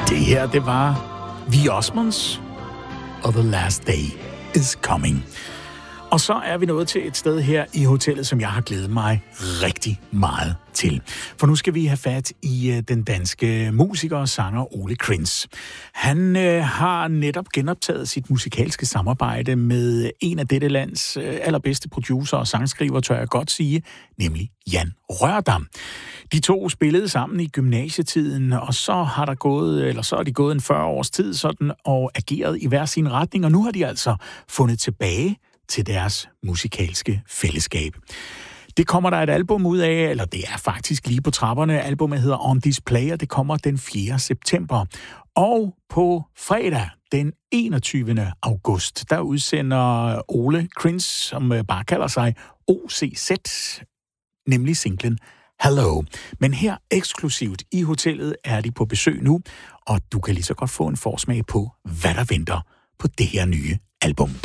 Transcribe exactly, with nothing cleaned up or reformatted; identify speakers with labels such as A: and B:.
A: Det her, det var The Osmonds og The Last Day Is Coming. Og så er vi nået til et sted her i hotellet, som jeg har glædet mig rigtig meget til. For nu skal vi have fat i uh, den danske musiker og sanger Ole Krins. Han uh, har netop genoptaget sit musikalske samarbejde med en af dette lands uh, allerbedste producer og sangskriver, tør jeg godt sige, nemlig Jan Rørdam. De to spillede sammen i gymnasietiden, og så har der gået, eller så er de gået en fyrre års tid sådan, og ageret i hver sin retning, og nu har de altså fundet tilbage til deres musikalske fællesskab. Det kommer der et album ud af, eller det er faktisk lige på trapperne. Albumet hedder On Display, og det kommer den fjerde september. Og på fredag, den enogtyvende august, der udsender Ole Krins, som bare kalder sig O C Z, nemlig singlen Hello. Men her eksklusivt i hotellet er de på besøg nu, og du kan lige så godt få en forsmag på, hvad der venter på det her nye album.